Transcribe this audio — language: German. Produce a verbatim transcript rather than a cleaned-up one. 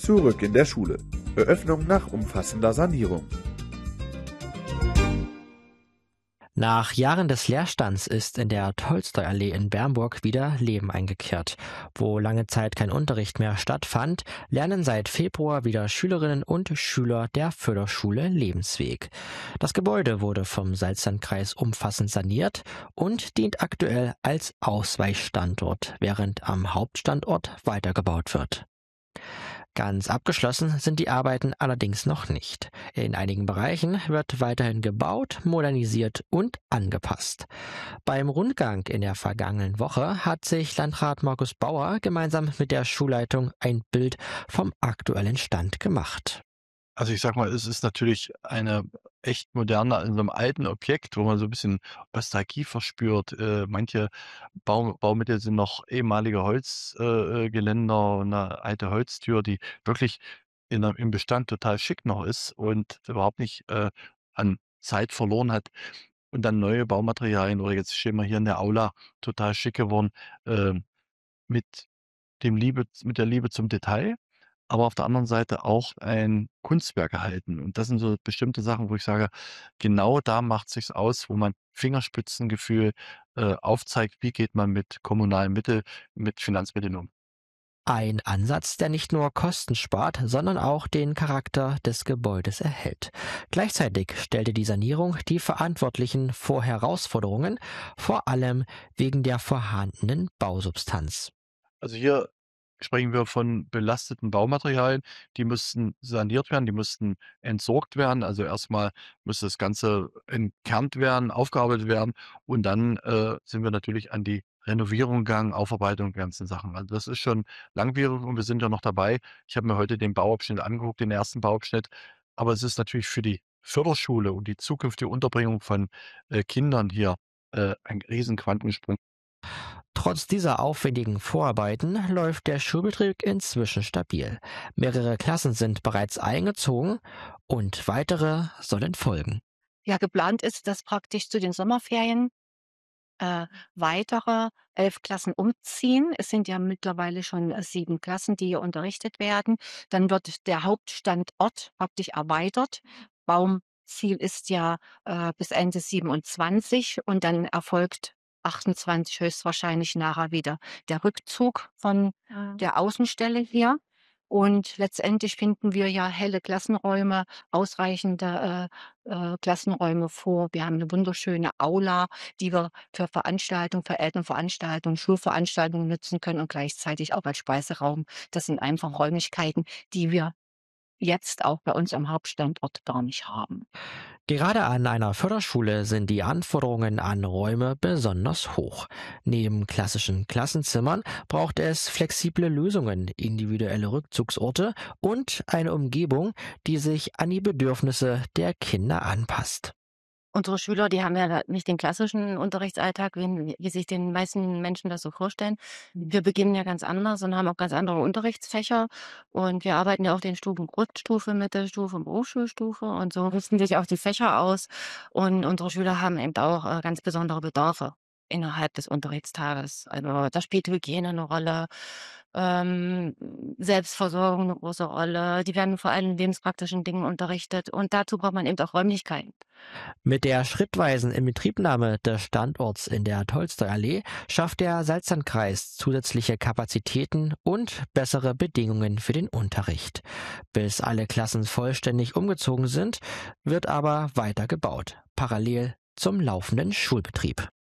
Zurück in der Schule. Eröffnung nach umfassender Sanierung. Nach Jahren des Leerstands ist in der Tolstoi-Allee in Bernburg wieder Leben eingekehrt. Wo lange Zeit kein Unterricht mehr stattfand, lernen seit Februar wieder Schülerinnen und Schüler der Förderschule Lebensweg. Das Gebäude wurde vom Salzlandkreis umfassend saniert und dient aktuell als Ausweichstandort, während am Hauptstandort weitergebaut wird. Ganz abgeschlossen sind die Arbeiten allerdings noch nicht. In einigen Bereichen wird weiterhin gebaut, modernisiert und angepasst. Beim Rundgang in der vergangenen Woche hat sich Landrat Markus Bauer gemeinsam mit der Schulleitung ein Bild vom aktuellen Stand gemacht. Also ich sag mal, es ist natürlich eine echt moderne, in so einem alten Objekt, wo man so ein bisschen Nostalgie verspürt. Äh, manche Bau Baumittel sind noch ehemalige Holzgeländer, äh, Geländer und 'ne alte Holztür, die wirklich in 'ner im Bestand total schick noch ist und überhaupt nicht, äh, an Zeit verloren hat. Und dann neue Baumaterialien oder jetzt stehen wir hier in der Aula, total schick geworden, ähm, mit dem Liebe mit der Liebe zum Detail, aber auf der anderen Seite auch ein Kunstwerk erhalten. Und das sind so bestimmte Sachen, wo ich sage, genau da macht sich's aus, wo man Fingerspitzengefühl, äh, aufzeigt, wie geht man mit kommunalen Mitteln, mit Finanzmitteln um. Ein Ansatz, der nicht nur Kosten spart, sondern auch den Charakter des Gebäudes erhält. Gleichzeitig stellte die Sanierung die Verantwortlichen vor Herausforderungen, vor allem wegen der vorhandenen Bausubstanz. Also hier sprechen wir von belasteten Baumaterialien, die mussten saniert werden, die mussten entsorgt werden. Also erstmal musste das Ganze entkernt werden, aufgearbeitet werden und dann, äh, sind wir natürlich an die Renovierung gegangen, Aufarbeitung der ganzen Sachen. Also das ist schon langwierig und wir sind ja noch dabei. Ich habe mir heute den Bauabschnitt angeguckt, den ersten Bauabschnitt, aber es ist natürlich für die Förderschule und die zukünftige Unterbringung von, äh, Kindern hier, äh, ein riesen Quantensprung. Trotz dieser aufwendigen Vorarbeiten läuft der Schulbetrieb inzwischen stabil. Mehrere Klassen sind bereits eingezogen und weitere sollen folgen. Ja, geplant ist, dass praktisch zu den Sommerferien äh, weitere elf Klassen umziehen. Es sind ja mittlerweile schon äh, sieben Klassen, die hier unterrichtet werden. Dann wird der Hauptstandort praktisch erweitert. Baumziel ist ja äh, bis Ende siebenundzwanzig und dann erfolgt achtundzwanzig höchstwahrscheinlich nachher wieder der Rückzug von Ja. der Außenstelle hier. Und letztendlich finden wir ja helle Klassenräume, ausreichende äh, äh, Klassenräume vor. Wir haben eine wunderschöne Aula, die wir für Veranstaltungen, für Elternveranstaltungen, Schulveranstaltungen nutzen können und gleichzeitig auch als Speiseraum. Das sind einfach Räumlichkeiten, die wir jetzt auch bei uns am Hauptstandort gar nicht haben. Gerade an einer Förderschule sind die Anforderungen an Räume besonders hoch. Neben klassischen Klassenzimmern braucht es flexible Lösungen, individuelle Rückzugsorte und eine Umgebung, die sich an die Bedürfnisse der Kinder anpasst. Unsere Schüler, die haben ja nicht den klassischen Unterrichtsalltag, wie wie sich den meisten Menschen das so vorstellen. Wir beginnen ja ganz anders und haben auch ganz andere Unterrichtsfächer. Und wir arbeiten ja auch den Stufen Grundstufe, Mittelstufe und Berufsschulstufe. Und so richten sich auch die Fächer aus. Und unsere Schüler haben eben auch äh, ganz besondere Bedarfe innerhalb des Unterrichtstages. Also da spielt Hygiene eine Rolle, ähm, Selbstversorgung eine große Rolle. Die werden vor allem in lebenspraktischen Dingen unterrichtet. Und dazu braucht man eben auch Räumlichkeiten. Mit der schrittweisen Inbetriebnahme des Standorts in der Tolstoi-Allee schafft der Salzlandkreis zusätzliche Kapazitäten und bessere Bedingungen für den Unterricht. Bis alle Klassen vollständig umgezogen sind, wird aber weiter gebaut, parallel zum laufenden Schulbetrieb.